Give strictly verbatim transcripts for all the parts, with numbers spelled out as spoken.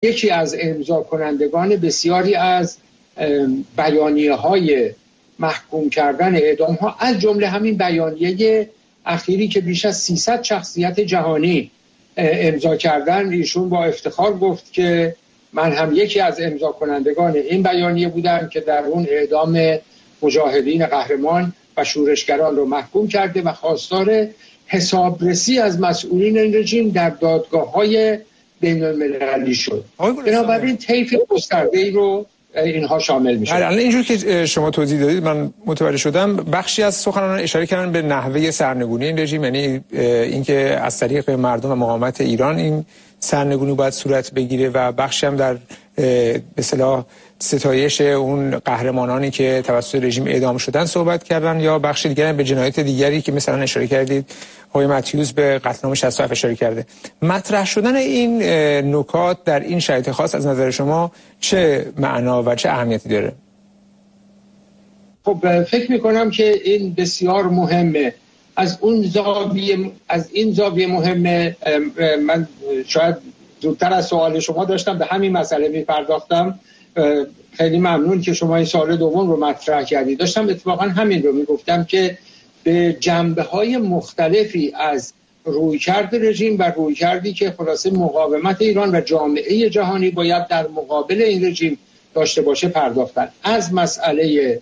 یکی از امضا کنندگان بسیاری از بیانیه های محکوم کردن اعدام ها، از جمله همین بیانیه اخیری که بیش از سیصد شخصیت جهانی امضا کردن. ایشون با افتخار گفت که من هم یکی از امضا کنندگان این بیانیه بودم که در اون اعدام مجاهدین قهرمان و شورشگران رو محکوم کرده و خواستار حسابرسی از مسئولین این رژیم در دادگاه‌های بین‌المللی شد. بنابراین طیف گسترده‌ای رو اینها شامل میشه. الان اینجور که شما توضیح دادید من متوجه شدم بخشی از سخنرانان اشاره کردن به نحوه سرنگونی این رژیم، یعنی اینکه از طریق مردم و مقاومت ایران این سرنگونی باید صورت بگیره و بخشی هم در به اصطلاح ستایش اون قهرمانانی که توسط رژیم اعدام شدن صحبت کردن، یا بخش دیگری به جنایت دیگری که مثلا اشاره کردید آقای متیوس به قتل عام شصت و هفت اشاره کرده. مطرح شدن این نکات در این شرایط خاص از نظر شما چه معنا و چه اهمیتی داره؟ خب فکر می‌کنم که این بسیار مهمه. از اون زاویه از این زاویه مهمه. من شاید زودتر از سوال شما داشتم به همین مسئله می‌پرداختم. خیلی ممنون که شما این سوال دوم رو مطرح کردید. داشتم اتفاقا همین رو میگفتم که به جنبه‌های مختلفی از رویکرد رژیم و رویکردی که خلاصه مقاومت ایران و جامعه جهانی باید در مقابل این رژیم داشته باشه پرداختن. از مسئله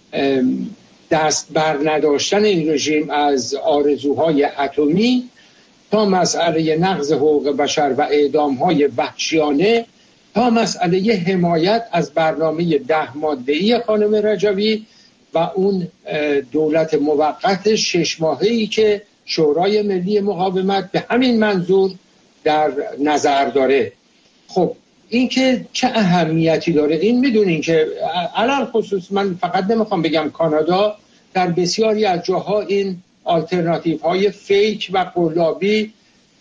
دست بر نداشتن این رژیم از آرزوهای اتمی تا مسئله نقض حقوق بشر و اعدام‌های وحشیانه تا مسئله حمایت از برنامه ده ماده‌ای خانم رجوی و اون دولت موقت شش ماهه‌ای که شورای ملی مقاومت به همین منظور در نظر داره. خب این که چه اهمیتی داره این میدونین که علل خصوص من فقط نمیخوام بگم کانادا، در بسیاری از جاها این آلترناتیو های فیک و قلابی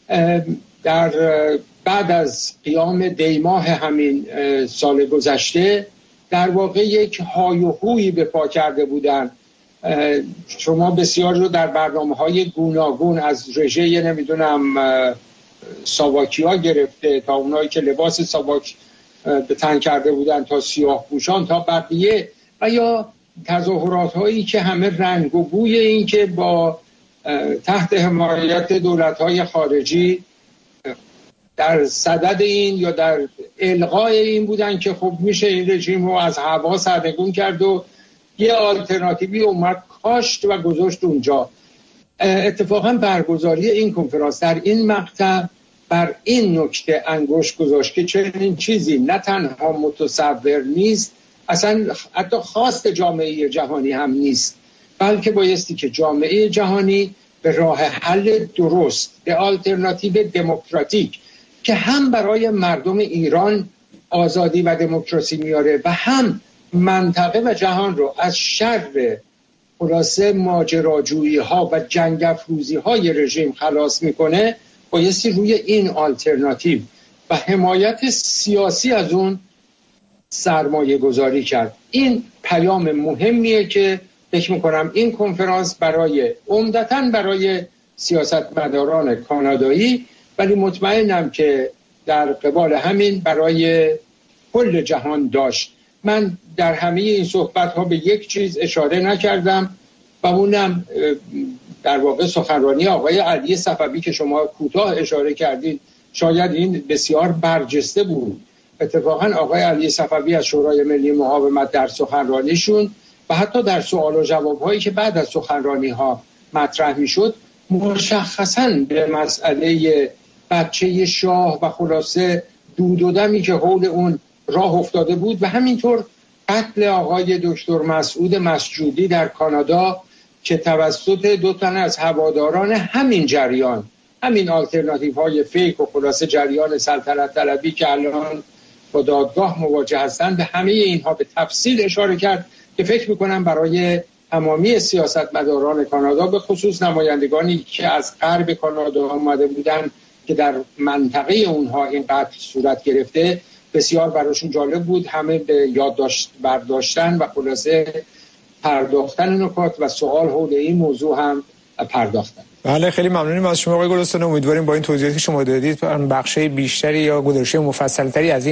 در بعد از قیام دیماه همین سال گذشته در واقع یک های و هویی به پا کرده بودن. شما بسیار رو در برنامه‌های گوناگون از رژه نمیدونم ساواکیا گرفته تا اونایی که لباس ساواک به تن کرده بودن تا سیاه پوشان تا بقیه و یا تظاهرات هایی که همه رنگ و بوی این که با تحت حمایت دولت‌های خارجی در صدد این یا در الغای این بودن که خب میشه این رژیم رو از هوا سرنگون کرد و یه آلترناتیوی اومد کاشت و گذاشت اونجا. اتفاقا برگزاری این کنفرانس در این مقطع بر این نکته انگشت گذاشت که چنین چیزی نه تنها متصور نیست، اصلا حتی خواست جامعه جهانی هم نیست، بلکه بایستی که جامعه جهانی به راه حل درست، به آلترناتیو دموکراتیک که هم برای مردم ایران آزادی و دموکراسی میاره و هم منطقه و جهان رو از شر خلاصه ماجراجویی ها و جنگ افروزی های رژیم خلاص میکنه، بایستی روی این آلترناتیو و حمایت سیاسی از اون سرمایه گذاری کرد. این پیام مهمیه که فکر میکنم این کنفرانس برای عمدتاً برای سیاستمداران کانادایی، ولی مطمئنم که در قبال همین برای کل جهان داشت. من در همه این صحبت ها به یک چیز اشاره نکردم و اونم در واقع سخنرانی آقای علی صفوی که شما کوتاه اشاره کردید. شاید این بسیار برجسته بود. اتفاقا آقای علی صفوی از شورای ملی مقاومت در سخنرانیشون و حتی در سوال و جواب هایی که بعد از سخنرانی ها مطرح می شد مشخصاً به مسئله بچه شاه و خلاصه دود و دمی که حول اون راه افتاده بود و همینطور قتل آقای دکتر مسعود مسجودی در کانادا که توسط دو تن از هواداران همین جریان، همین آلترناتیو های فیک و خلاصه جریان سلطنت طلبی که الان با دادگاه مواجه هستند، به همه اینها به تفصیل اشاره کرد که فکر میکنم برای تمامی سیاستمداران کانادا به خصوص نمایندگانی که از غرب کانادا آمده بودند که در منطقه اونها این قتل صورت گرفته بسیار براشون جالب بود. همه به یادداشت برداشتن و خلاصه پرداختن نکات و سوال حول این موضوع هم پرداختن. بله خیلی ممنونیم از شما آقای گلستان. امیدواریم با این توضیحاتی که شما دادید بخشای بیشتری یا گزارش مفصل‌تری از این